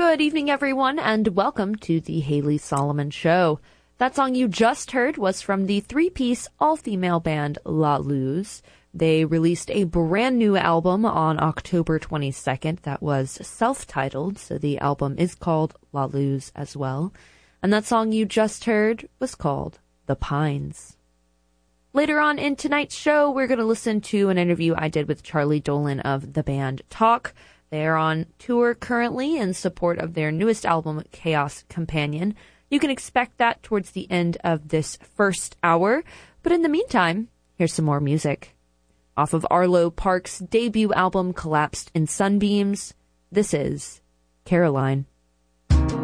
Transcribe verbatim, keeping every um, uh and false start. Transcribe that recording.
Good evening, everyone, and welcome to the Haley Solomon Show. That song you just heard was from the three-piece all-female band La Luz. They released a brand new album on October twenty-second that was self-titled, so the album is called La Luz as well. And that song you just heard was called The Pines. Later on in tonight's show, we're going to listen to an interview I did with Charlie Dolan of the band Talk. They are on tour currently in support of their newest album, Chaos Companion. You can expect that towards the end of this first hour. But in the meantime, here's some more music. Off of Arlo Parks' debut album, Collapsed in Sunbeams, this is Caroline.